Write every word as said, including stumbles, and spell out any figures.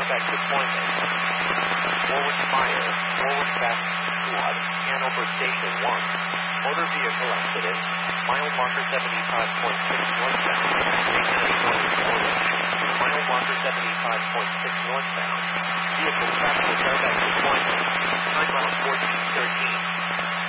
airbag deployment. Forward fire, forward fast squad, Hanover Station one. Motor vehicle accident, mile marker seventy-five point six northbound, station eighty-one in Norwich. Mile marker seventy-five point six northbound. Vehicle trapped with airbag deployment. Time out fourteen thirteen.